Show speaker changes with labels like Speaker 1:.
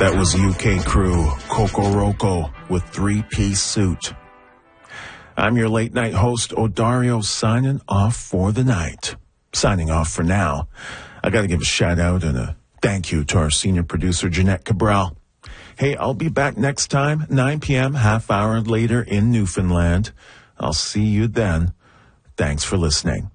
Speaker 1: That was UK crew, Kokoroko, with three-piece suit. I'm your late-night host, Odario, signing off for the night. Signing off for now. I got to give a shout-out and a thank you to our senior producer, Jeanette Cabral. Hey, I'll be back next time, 9 p.m., half hour later in Newfoundland. I'll see you then. Thanks for listening.